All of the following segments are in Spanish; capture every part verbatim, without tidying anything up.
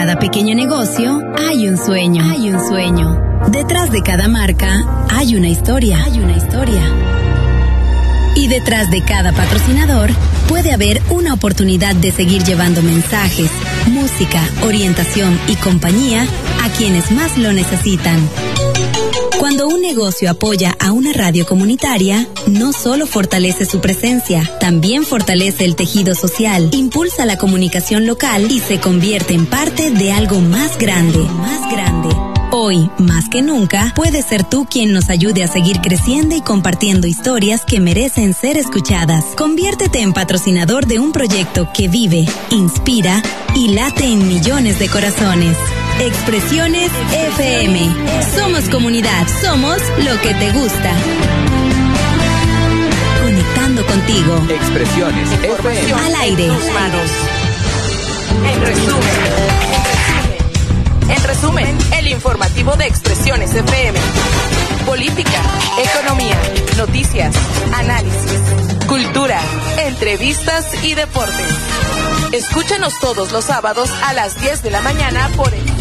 cada pequeño negocio hay un sueño, hay un sueño. Detrás de cada marca hay una historia, hay una historia. Y detrás de cada patrocinador puede haber una oportunidad de seguir llevando mensajes, música, orientación y compañía a quienes más lo necesitan. Cuando un negocio apoya a una radio comunitaria, no solo fortalece su presencia, también fortalece el tejido social, impulsa la comunicación local y se convierte en parte de algo más grande, más grande. Hoy, más que nunca, puedes ser tú quien nos ayude a seguir creciendo y compartiendo historias que merecen ser escuchadas. Conviértete en patrocinador de un proyecto que vive, inspira y late en millones de corazones. Expresiones F M. Somos comunidad, somos lo que te gusta. Conectando contigo. Expresiones F M. Al aire. En tus manos. En resumen. En resumen, el informativo de Expresiones F M. Política, economía, noticias, análisis, cultura, entrevistas y deportes. Escúchanos todos los sábados a las diez de la mañana por el...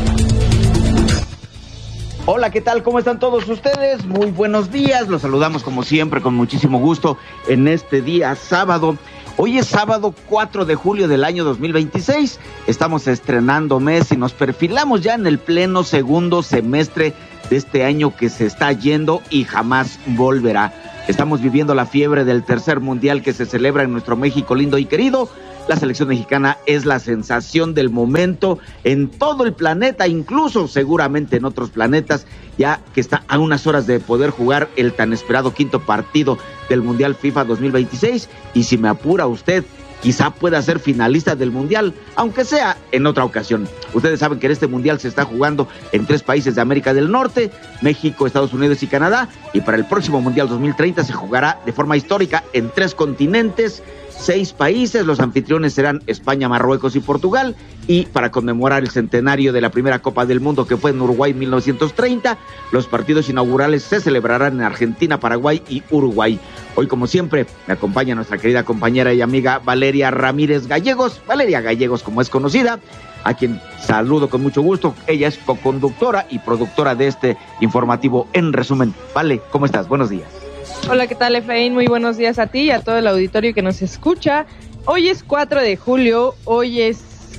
Hola, ¿qué tal? ¿Cómo están todos ustedes? Muy buenos días. Los saludamos como siempre con muchísimo gusto en este día sábado. Hoy es sábado cuatro de julio del año dos mil veintiséis. Estamos estrenando mes y nos perfilamos ya en el pleno segundo semestre de este año que se está yendo y jamás volverá. Estamos viviendo la fiebre del tercer mundial que se celebra en nuestro México lindo y querido. La selección mexicana es la sensación del momento en todo el planeta, incluso seguramente en otros planetas, ya que está a unas horas de poder jugar el tan esperado quinto partido del Mundial FIFA dos mil veintiséis, y si me apura usted, quizá pueda ser finalista del Mundial, aunque sea en otra ocasión. Ustedes saben que en este Mundial se está jugando en tres países de América del Norte, México, Estados Unidos y Canadá, y para el próximo Mundial dos mil treinta se jugará de forma histórica en tres continentes, seis países. Los anfitriones serán España, Marruecos y Portugal, y para conmemorar el centenario de la primera Copa del Mundo que fue en Uruguay en mil novecientos treinta, los partidos inaugurales se celebrarán en Argentina, Paraguay y Uruguay. Hoy, como siempre, me acompaña nuestra querida compañera y amiga Valeria Ramírez Gallegos, Valeria Gallegos como es conocida, a quien saludo con mucho gusto. Ella es coconductora y productora de este informativo En Resumen. Vale, ¿cómo estás? Buenos días. Hola, ¿qué tal, Efraín? Muy buenos días a ti y a todo el auditorio que nos escucha. Hoy es cuatro de julio, hoy es,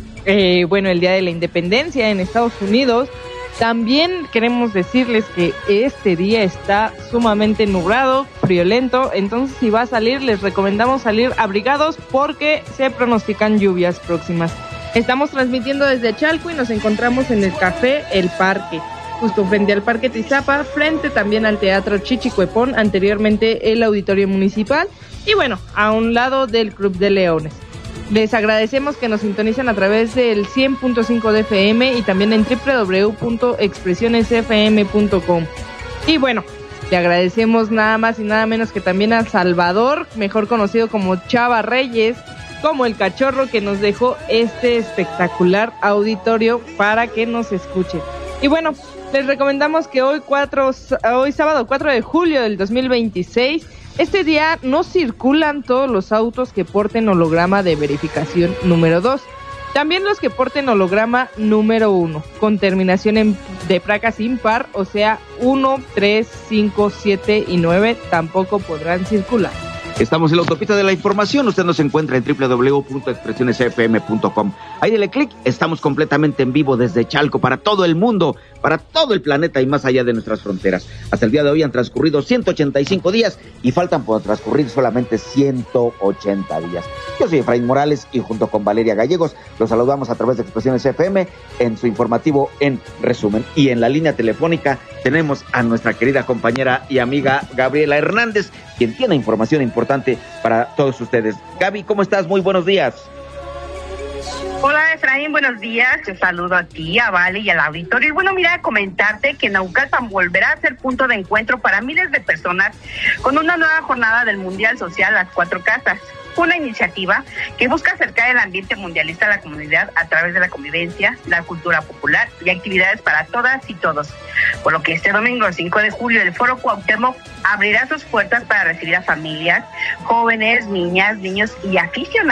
eh, bueno, el Día de la Independencia en Estados Unidos. También queremos decirles que este día está sumamente nublado, friolento, entonces si va a salir, les recomendamos salir abrigados porque se pronostican lluvias próximas. Estamos transmitiendo desde Chalco y nos encontramos en el Café El Parque, justo frente al Parque Tizapa, frente también al Teatro Chichicuepón, anteriormente el Auditorio Municipal, y bueno, a un lado del Club de Leones. Les agradecemos que nos sintonicen a través del cien punto cinco de F M y también en doble u doble u doble u punto expresiones f m punto com. Y bueno, le agradecemos nada más y nada menos que también a Salvador, mejor conocido como Chava Reyes, como el cachorro que nos dejó este espectacular auditorio para que nos escuche. Y bueno, les recomendamos que hoy, cuatro, hoy sábado cuatro de julio del dos mil veintiséis, este día no circulan todos los autos que porten holograma de verificación número dos. También los que porten holograma número uno, con terminación en, de placas impar, o sea, uno, tres, cinco, siete y nueve, tampoco podrán circular. Estamos en la autopista de la información. Usted nos encuentra en doble u doble u doble u punto expresiones f m punto com. Ahí dele clic. Estamos completamente en vivo desde Chalco para todo el mundo, para todo el planeta y más allá de nuestras fronteras. Hasta el día de hoy han transcurrido ciento ochenta y cinco días y faltan por transcurrir solamente ciento ochenta días. Yo soy Efraín Morales y junto con Valeria Gallegos los saludamos a través de Expresiones F M en su informativo En Resumen. Y en la línea telefónica tenemos a nuestra querida compañera y amiga Gabriela Hernández, quien tiene información importante para todos ustedes. Gaby, ¿cómo estás? Muy buenos días. Hola Efraín, buenos días, te saludo a ti, a Vale y al auditorio. Y bueno, mira, comentarte que Naucalpan volverá a ser punto de encuentro para miles de personas con una nueva jornada del Mundial Social Las Cuatro Casas. Una iniciativa que busca acercar el ambiente mundialista a la comunidad a través de la convivencia, la cultura popular y actividades para todas y todos. Por lo que este domingo cinco de julio el Foro Cuauhtémoc abrirá sus puertas para recibir a familias, jóvenes, niñas, niños y aficionados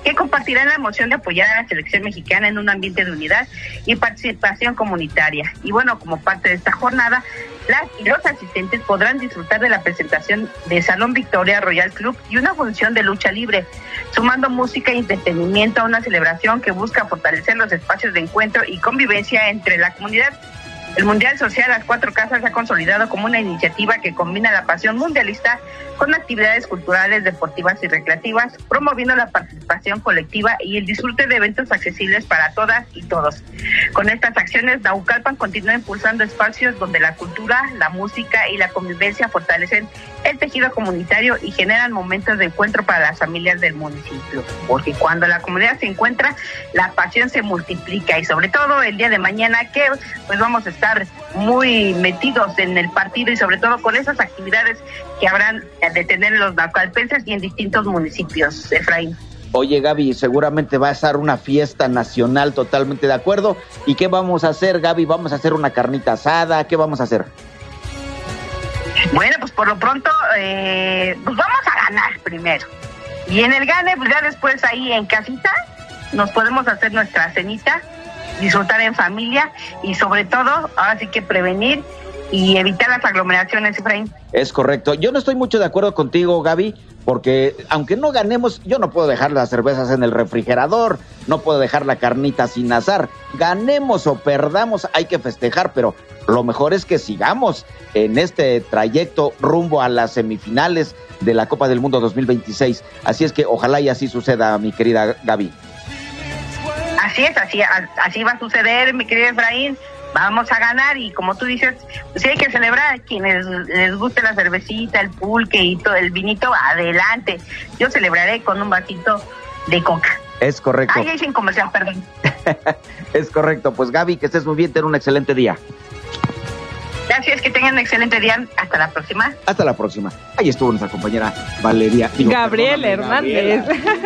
que compartirán la emoción de apoyar a la selección mexicana en un ambiente de unidad y participación comunitaria. Y bueno, como parte de esta jornada, las y los asistentes podrán disfrutar de la presentación de Salón Victoria Royal Club y una función de lucha libre, sumando música e entretenimiento a una celebración que busca fortalecer los espacios de encuentro y convivencia entre la comunidad. El Mundial Social Las Cuatro Casas se ha consolidado como una iniciativa que combina la pasión mundialista con actividades culturales, deportivas y recreativas, promoviendo la participación colectiva y el disfrute de eventos accesibles para todas y todos. Con estas acciones, Naucalpan continúa impulsando espacios donde la cultura, la música y la convivencia fortalecen el tejido comunitario y generan momentos de encuentro para las familias del municipio. Porque cuando la comunidad se encuentra, la pasión se multiplica y sobre todo el día de mañana que pues vamos a estar muy metidos en el partido y sobre todo con esas actividades que habrán de tener los naucalpenses y en distintos municipios, Efraín. Oye, Gaby, seguramente va a ser una fiesta nacional, totalmente de acuerdo. ¿Y qué vamos a hacer, Gaby? ¿Vamos a hacer una carnita asada? ¿Qué vamos a hacer? Bueno, pues por lo pronto, eh, pues vamos a ganar primero. Y en el gane, pues ya después ahí en casita, nos podemos hacer nuestra cenita, disfrutar en familia y sobre todo, ahora sí que prevenir y evitar las aglomeraciones, Efraín. Es correcto. Yo no estoy mucho de acuerdo contigo, Gaby, porque aunque no ganemos, yo no puedo dejar las cervezas en el refrigerador, no puedo dejar la carnita sin asar. Ganemos o perdamos, hay que festejar, pero lo mejor es que sigamos en este trayecto rumbo a las semifinales de la Copa del Mundo dos mil veintiséis. Así es que ojalá y así suceda, mi querida Gaby. Así es, así, así va a suceder, mi querido Efraín. Vamos a ganar y como tú dices, si hay que celebrar, quienes les guste la cervecita, el pulque y todo el vinito, adelante. Yo celebraré con un vasito de coca. Es correcto. Ay, ahí sin comercial, perdón. Es correcto. Pues Gaby, que estés muy bien, ten un excelente día. Gracias, que tengan un excelente día. Hasta la próxima. Hasta la próxima. Ahí estuvo nuestra compañera Valeria. Digo, Gabriela Hernández.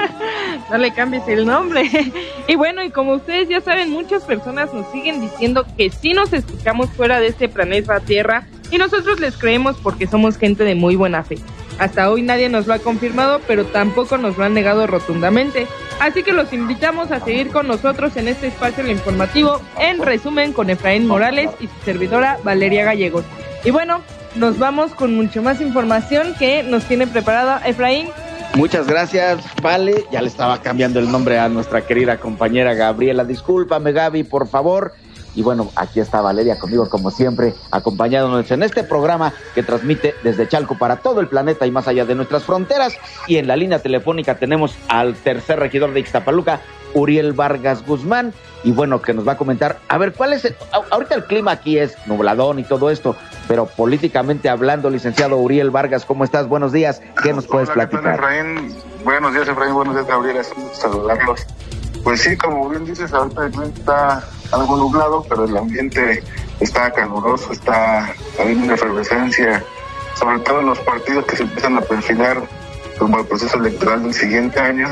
No le cambies el nombre. Y bueno, y como ustedes ya saben, muchas personas nos siguen diciendo que sí nos escuchamos fuera de este planeta Tierra y nosotros les creemos porque somos gente de muy buena fe. Hasta hoy nadie nos lo ha confirmado, pero tampoco nos lo han negado rotundamente. Así que los invitamos a seguir con nosotros en este espacio lo informativo, en resumen con Efraín Morales y su servidora Valeria Gallegos. Y bueno, nos vamos con mucho más información que nos tiene preparada Efraín. Muchas gracias, Vale. Ya le estaba cambiando el nombre a nuestra querida compañera Gabriela. Discúlpame, Gaby, por favor. Y bueno, aquí está Valeria conmigo, como siempre, acompañándonos en este programa que transmite desde Chalco para todo el planeta y más allá de nuestras fronteras. Y en la línea telefónica tenemos al tercer regidor de Ixtapaluca, Uriel Vargas Guzmán. Y bueno, que nos va a comentar, a ver, ¿cuál es el, ahorita el clima aquí es nubladón y todo esto, pero políticamente hablando, licenciado Uriel Vargas, ¿cómo estás? Buenos días, ¿qué nos puedes Hola, platicar? ¿qué tal, Efraín? Buenos días, Efraín, buenos días, Gabriela, es un gusto saludarlos. Pues sí, como bien dices, ahorita el clima está algo nublado, pero el ambiente está caluroso, está habiendo una efervescencia, sobre todo en los partidos que se empiezan a perfilar como el proceso electoral del siguiente año.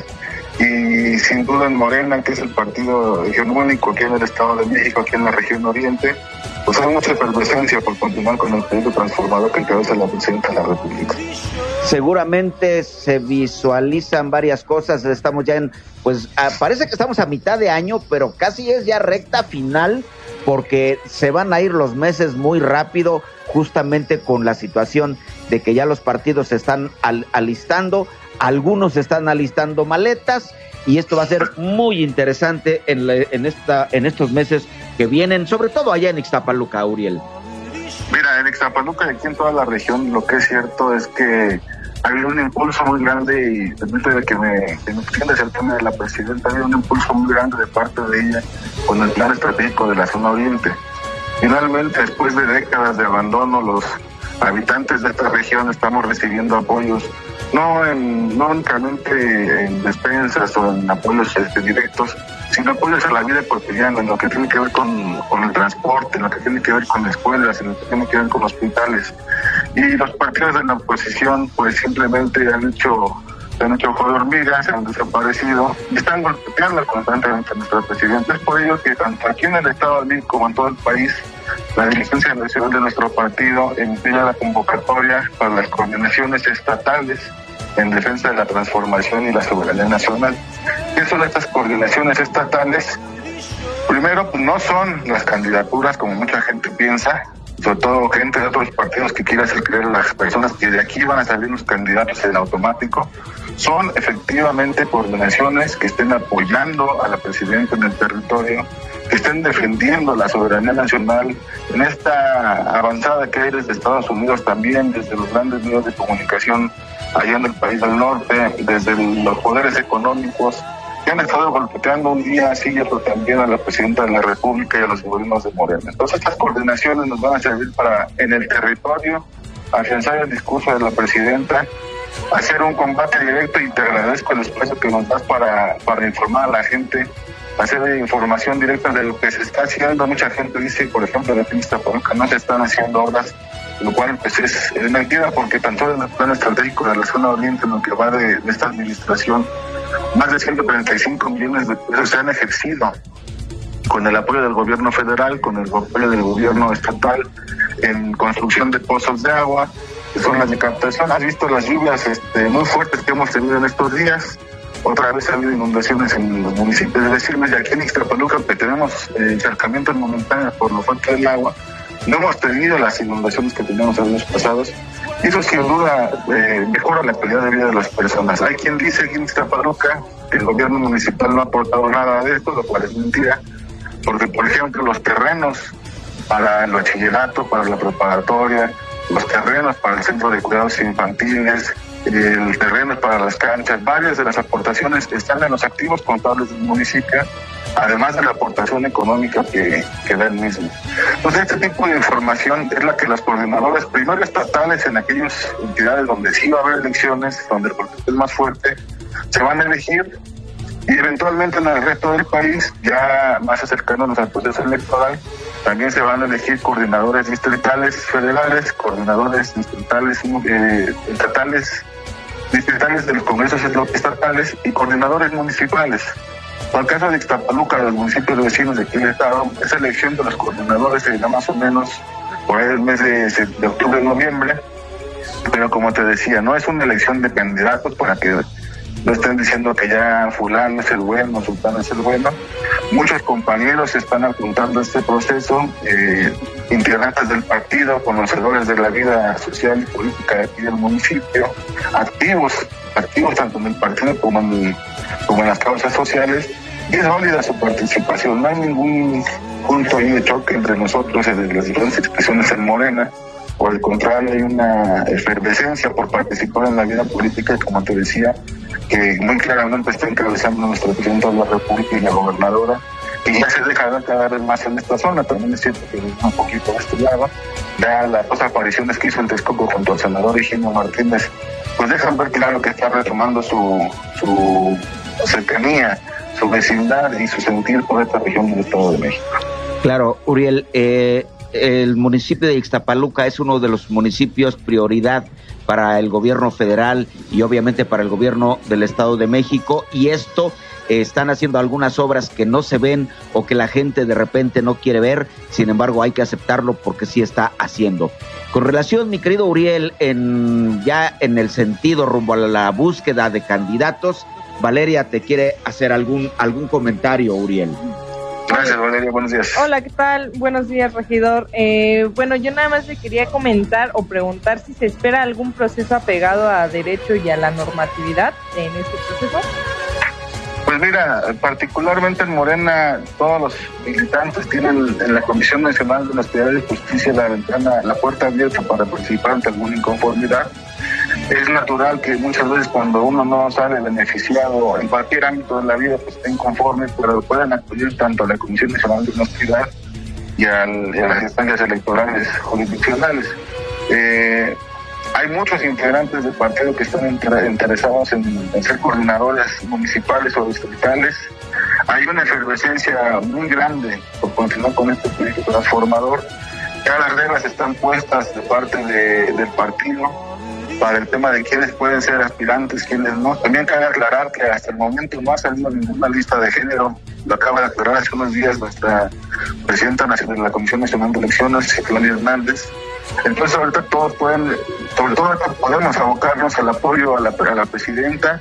Y sin duda en Morena, que es el partido hegemónico aquí en el Estado de México, aquí en la región oriente, pues hay mucha efervescencia por continuar con el proyecto transformador que encabeza la presidenta de la República. Seguramente se visualizan varias cosas, estamos ya en, pues a, parece que estamos a mitad de año, pero casi es ya recta final, porque se van a ir los meses muy rápido, justamente con la situación de que ya los partidos se están al, alistando, algunos están alistando maletas, y esto va a ser muy interesante en, la, en, esta, en estos meses que vienen, sobre todo allá en Ixtapaluca, Uriel. Mira, en Ixtapaluca y aquí en toda la región, lo que es cierto es que ha habido un impulso muy grande, y permíteme que me, que me extiendas el tema de la presidenta, ha habido un impulso muy grande de parte de ella con el plan estratégico de la zona oriente. Finalmente, después de décadas de abandono, los habitantes de esta región estamos recibiendo apoyos, no en no únicamente en despensas o en apoyos este, directos, sino apoyos a la vida cotidiana, en lo que tiene que ver con, con el transporte, en lo que tiene que ver con escuelas, en lo que tiene que ver con hospitales. Y los partidos de la oposición pues simplemente han hecho han hecho ojo de hormiga, se han desaparecido y están golpeando constantemente a nuestra presidenta. Es por ello que tanto aquí en el Estado de México como en todo el país, la dirigencia nacional de nuestro partido emplea la convocatoria para las coordinaciones estatales en defensa de la transformación y la soberanía nacional. ¿Qué son estas coordinaciones estatales? Primero, pues no son las candidaturas como mucha gente piensa, sobre todo gente de otros partidos que quiere hacer creer a las personas que de aquí van a salir los candidatos en automático. Son efectivamente coordinaciones que estén apoyando a la presidenta en el territorio, que estén defendiendo la soberanía nacional en esta avanzada que hay desde Estados Unidos también, desde los grandes medios de comunicación allá en el país del norte, desde los poderes económicos, que han estado golpeando un día así y otro también a la presidenta de la República y a los gobiernos de Morena. Entonces estas coordinaciones nos van a servir para, en el territorio, afianzar el discurso de la presidenta, hacer un combate directo, y te agradezco el espacio que nos das para, para informar a la gente, hacer información directa de lo que se está haciendo. Mucha gente dice, por ejemplo, de Ixtapaluca no se están haciendo obras, lo cual pues es, es mentira, porque tan solo en el plan estratégico de la zona oriente, en lo que va de, de esta administración, más de ciento treinta y cinco millones de pesos se han ejercido con el apoyo del gobierno federal, con el apoyo del gobierno estatal, en construcción de pozos de agua, que son las de captación. Has visto las lluvias este, muy fuertes que hemos tenido en estos días. Otra vez ha habido inundaciones en los municipios de vecinos, y aquí en Ixtapaluca, que tenemos eh, encharcamientos momentáneos por lo fuerte del agua, no hemos tenido las inundaciones que teníamos años pasados. Y eso sin duda eh, mejora la calidad de vida de las personas. Hay quien dice aquí en Ixtapaluca que el gobierno municipal no ha aportado nada de esto, lo cual es mentira, porque por ejemplo los terrenos para el bachillerato, para la preparatoria, los terrenos para el centro de cuidados infantiles, el terreno para las canchas, varias de las aportaciones están en los activos contables del municipio, además de la aportación económica que, que da el mismo. Entonces, este tipo de información es la que las coordinadoras, primero estatales, en aquellas entidades donde sí va a haber elecciones, donde el proceso es más fuerte, se van a elegir, y eventualmente en el resto del país, ya más acercándonos al proceso electoral, también se van a elegir coordinadores distritales federales, coordinadores distritales eh, estatales, distritales de los congresos estatales y coordinadores municipales. Por el caso de Ixtapaluca, los municipios vecinos de aquí del estado, esa elección de los coordinadores se da más o menos por ahí el mes de, de octubre, noviembre, pero como te decía, no es una elección de candidatos para que no estén diciendo que ya fulano es el bueno, sultano es el bueno. Muchos compañeros están apuntando a este proceso, eh, integrantes del partido, conocedores de la vida social y política de aquí del municipio, activos, activos tanto en el partido como en, como en las causas sociales, y es válida su participación. No hay ningún punto ahí de choque entre nosotros y las diferentes expresiones en Morena. Por el contrario, hay una efervescencia por participar en la vida política, y como te decía, que muy claramente está encabezando nuestro presidente de la República y la gobernadora, y ya se deja ver cada vez más en esta zona. También es cierto que un poquito de este lado, ya las dos apariciones que hizo en Texcoco junto al senador Higinio Martínez, pues dejan ver claro que está retomando su, su cercanía, su vecindad y su sentir por esta región del Estado de México. Claro, Uriel, eh, el municipio de Ixtapaluca es uno de los municipios prioridad para el gobierno federal y obviamente para el gobierno del Estado de México, y esto eh, están haciendo algunas obras que no se ven o que la gente de repente no quiere ver, sin embargo hay que aceptarlo porque sí está haciendo. Con relación, mi querido Uriel, en ya en el sentido rumbo a la búsqueda de candidatos, Valeria te quiere hacer algún algún comentario, Uriel. Gracias, Valeria, buenos días. Hola, ¿qué tal? Buenos días, regidor. Eh, bueno, yo nada más le quería comentar o preguntar si se espera algún proceso apegado a derecho y a la normatividad en este proceso. Pues mira, particularmente en Morena, todos los militantes tienen en la Comisión Nacional de Honestidad y Justicia la ventana, la puerta abierta para participar ante alguna inconformidad. Es natural que muchas veces cuando uno no sale beneficiado en cualquier ámbito de la vida, pues esté inconforme, pero pueden acudir tanto a la Comisión Nacional de Honestidad y, al, y a las instancias electorales jurisdiccionales. Eh, hay muchos integrantes del partido que están inter- interesados en, en ser coordinadores municipales o distritales. Hay una efervescencia muy grande por continuar con este proyecto transformador. Ya las reglas están puestas de parte de, del partido para el tema de quiénes pueden ser aspirantes, quiénes no. También cabe aclarar que hasta el momento no ha salido ninguna lista de género. Lo acaba de aclarar hace unos días nuestra presidenta nacional de la Comisión Nacional de Elecciones, Citlali Hernández. Entonces ahorita todos pueden, sobre todo ahorita podemos abocarnos al apoyo a la, a la presidenta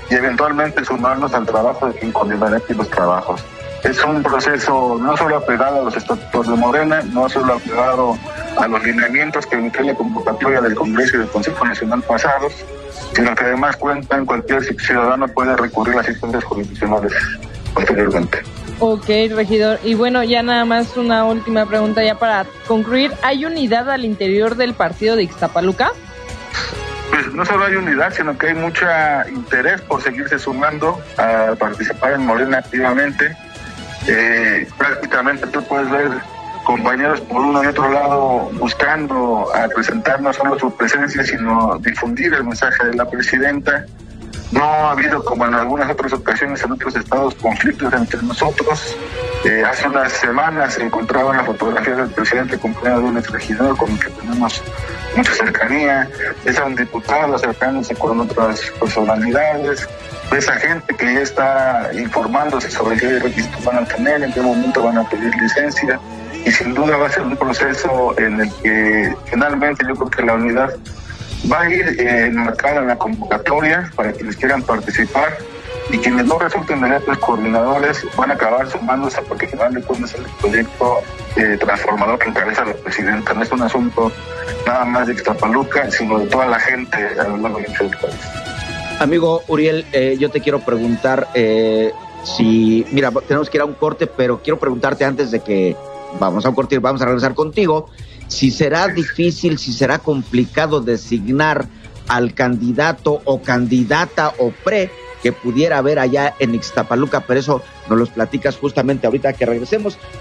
y eventualmente sumarnos al trabajo de quien coordinará aquí los trabajos. Es un proceso no solo apegado a los estatutos de Morena, no solo apegado a los lineamientos que emitió la convocatoria del Congreso y del Consejo Nacional pasados, sino que además cuentan, cualquier ciudadano puede recurrir a las instancias jurisdiccionales posteriormente. Ok, regidor. Y bueno, ya nada más una última pregunta ya para concluir. ¿Hay unidad al interior del partido de Ixtapaluca? Pues no solo hay unidad, sino que hay mucho interés por seguirse sumando a participar en Morena activamente. Eh, prácticamente tú puedes ver compañeros por uno y otro lado buscando acrecentar no solo su presencia, sino difundir el mensaje de la presidenta. No ha habido, como en algunas otras ocasiones en otros estados, conflictos entre nosotros. Eh, hace unas semanas se encontraba una fotografía del presidente acompañado de un exregidor con el que tenemos mucha cercanía. Es a un diputado acercándose con otras personalidades. Esa gente que ya está informándose sobre qué registro van a tener, en qué momento van a pedir licencia. Y sin duda va a ser un proceso en el que finalmente yo creo que la unidad va a ir eh, enmarcada en la convocatoria para quienes quieran participar, y quienes no resulten electos coordinadores van a acabar sumándose, porque al final de cuentas es el proyecto eh, transformador que encabeza la presidenta. No es un asunto nada más de Ixtapaluca, sino de toda la gente a lo largo y ancho del país. Amigo Uriel, eh, yo te quiero preguntar eh, si, mira, tenemos que ir a un corte, pero quiero preguntarte antes de que vamos a un corte y vamos a regresar contigo, si será difícil, si será complicado designar al candidato o candidata o pre que pudiera haber allá en Ixtapaluca, pero eso nos los platicas justamente ahorita que regresemos.